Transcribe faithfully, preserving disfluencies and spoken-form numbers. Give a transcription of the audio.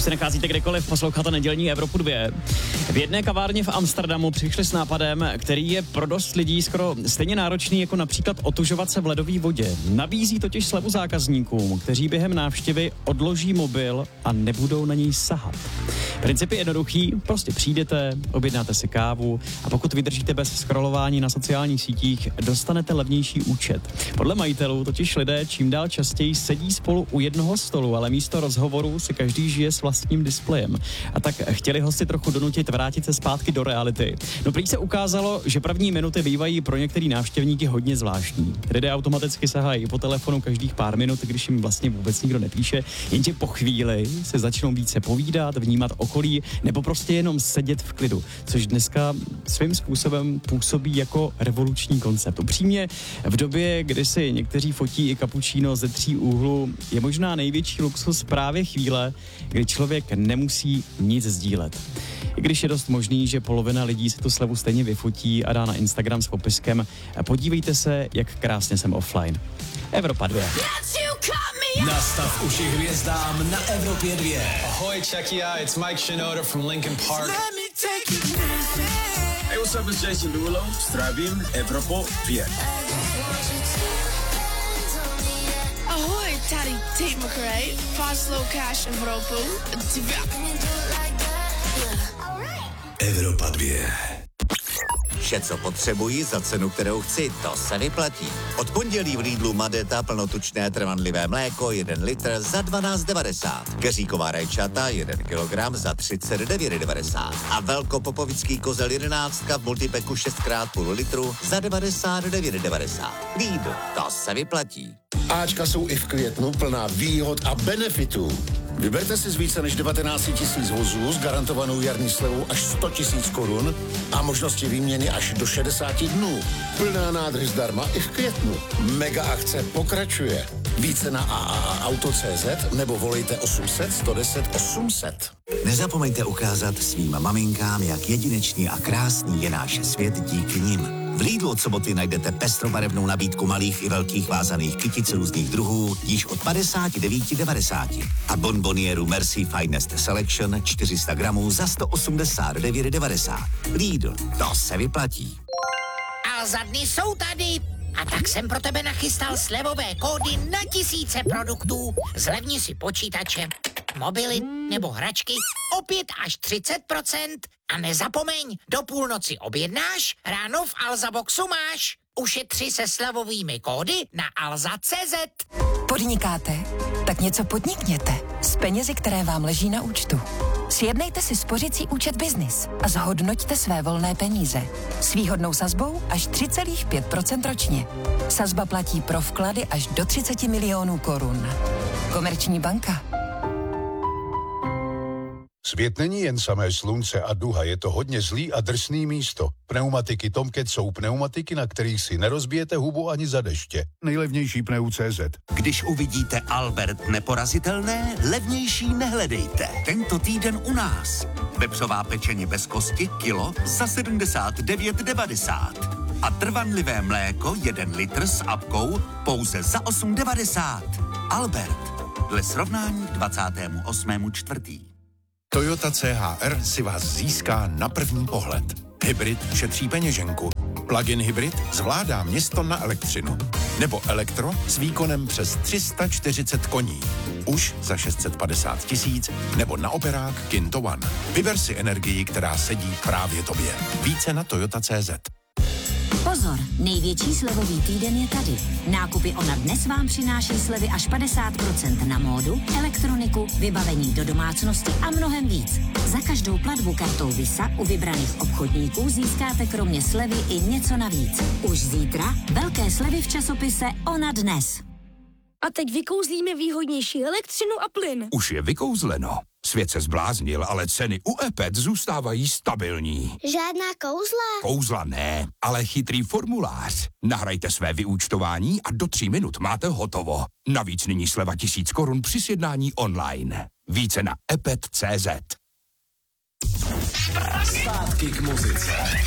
už se nacházíte kdekoliv, posloucháte nedělní Evropu dva. V jedné kavárně v Amsterdamu přišli s nápadem, který je pro dost lidí skoro stejně náročný jako například otužovat se v ledové vodě. Nabízí totiž slevu zákazníkům, kteří během návštěvy odloží mobil a nebudou na něj sahat. Princip je jednoduchý, prostě přijdete, objednáte si kávu a pokud vydržíte bez scrollování na sociálních sítích, dostanete levnější účet. Podle majitelů totiž lidé čím dál častěji sedí spolu u jednoho stolu, ale místo rozhovoru si každý žije s vlastním displejem. A tak chtěli hosty trochu donutit vrátit se zpátky do reality. No prý se ukázalo, že první minuty bývají pro některý návštěvníky hodně zvláštní. Lidé automaticky sahají po telefonu každých pár minut, když jim vlastně vůbec nikdo nepíše, jenže po chvíli se začnou více povídat, vnímat okolí nebo prostě jenom sedět v klidu, což dneska svým způsobem působí jako revoluční koncept. Upřímně, v době, kdy si někteří fotí i kapučíno ze tří úhlů, je možná největší luxus právě chvíle, kdy člověk nemusí nic sdílet. I když je dost možný, že polovina lidí si tu slevu stejně vyfotí a dá na Instagram s popiskem podívejte se, jak krásně jsem offline. Evropa dva. Nastav uši hvězdám na Evropě dva. Ahoy, check it out, it's Mike Shinoda from Linkin Park. Hey, what's up, it's Jason Derulo. Zdravím, Evropo dva. Ahoy, tady Tate McRae, Fast Slow Cash Evropu dva. Evropa dva. Vše, co potřebuji za cenu, kterou chci, to se vyplatí. Od pondělí v Lidlu Madeta plnotučné trvanlivé mléko jeden litr za dvanáct devadesát. Keříková rajčata jeden kilogram za třicet devět devadesát. A velkopopovický kozel jedenáctka v multipeku šest krát půl litru za devadesát devět devadesát. Lidl, to se vyplatí. Ačka jsou i v květnu plná výhod a benefitů. Vyberte si z více než devatenáct tisíc vozů s garantovanou jarní slevou až sto tisíc korun a možnosti výměny až do šedesát dnů. Plná nádrž zdarma i v květnu. Mega akce pokračuje. Více na a a a auto tečka cé zet nebo volejte osm set sto deset osm set. Nezapomeňte ukázat svým maminkám, jak jedinečný a krásný je náš svět díky nim. V Lidlu od soboty najdete pestrobarevnou nabídku malých i velkých vázaných kytic různých druhů již od padesát devět devadesát a bonbonieru Merci Finest Selection čtyři sta gramů za sto osmdesát devět devadesát. Lidl, to se vyplatí. A za dny jsou tady. A tak jsem pro tebe nachystal slevové kódy na tisíce produktů. Zlevni si počítače, mobily nebo hračky o pět až třicet procent. A nezapomeň, do půlnoci objednáš, ráno v Alza Boxu máš. Ušetři se slevovými kódy na alza tečka cé zet. Podnikáte? Tak něco podnikněte s penězi, které vám leží na účtu. Sjednejte si spořicí účet Business a zhodnoťte své volné peníze. S výhodnou sazbou až tři celá pět procenta ročně. Sazba platí pro vklady až do třicet milionů korun. Komerční banka. Svět není jen samé slunce a duha, je to hodně zlý a drsný místo. Pneumatiky Tomcat jsou pneumatiky, na kterých si nerozbijete hubu ani za deště. Nejlevnější pneu tečka cé zet. Když uvidíte Albert neporazitelné, levnější nehledejte. Tento týden u nás. Vepřová pečeně bez kosti, kilo za sedmdesát devět devadesát. A trvanlivé mléko, jeden litr s apkou, pouze za osm devadesát. Albert. Dle srovnání dvacátého osmého čtvrtého Toyota C H R si vás získá na první pohled. Hybrid šetří peněženku. Plug-in hybrid zvládá město na elektřinu. Nebo elektro s výkonem přes tři sta čtyřicet koní. Už za šest set padesát tisíc nebo na operák Kinto One. Vyber si energii, která sedí právě tobě. Více na toyota tečka cé zet. Pozor, největší slevový týden je tady. Nákupy Ona dnes vám přináší slevy až padesát procent na módu, elektroniku, vybavení do domácnosti a mnohem víc. Za každou platbu kartou Visa u vybraných obchodníků získáte kromě slevy i něco navíc. Už zítra velké slevy v časopise Ona dnes. A teď vykouzlíme výhodnější elektřinu a plyn. Už je vykouzleno. Svět se zbláznil, ale ceny u E P E T zůstávají stabilní. Žádná kouzla? Kouzla ne, ale chytrý formulář. Nahrajte své vyúčtování a do tří minut máte hotovo. Navíc nyní sleva tisíc korun při sjednání online. Více na e p e t tečka cé zet. Zpátky k muzice.